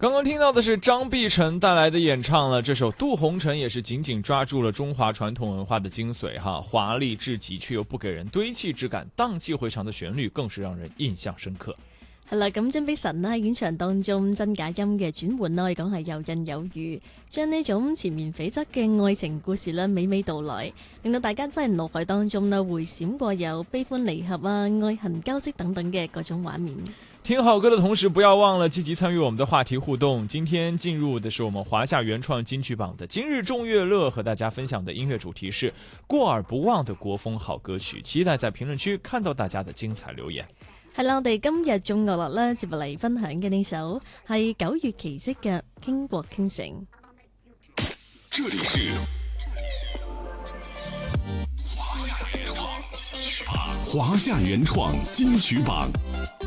刚刚听到的是张碧晨带来的演唱了，这首《渡红尘》也是紧紧抓住了中华传统文化的精髓哈，华麗至極卻又不給人堆砌之感，蕩氣迴腸的旋律更是讓人印象深刻。 係啦，咁張碧晨喺演唱當中真假音嘅轉換可以講係游刃有餘，將呢種纏綿悱惻嘅愛情故事��冼娓道來，令到大家真係腦海當中回閃過有悲歡離合啊、愛恨交織等等嘅嗰種畫面。 聽好歌的同時，不要忘了積極參與我們的話題互動。今天進入的是我們華夏原創金曲榜的今日眾樂樂，和大家分享的音樂主題是過耳不忘的國風好歌曲，期待在評論區看到大家的精彩留言。 係啦，我哋今日眾樂樂咧接落嚟分享嘅呢首係九月奇蹟嘅《傾國傾城》。 這裡是華夏原創金曲榜。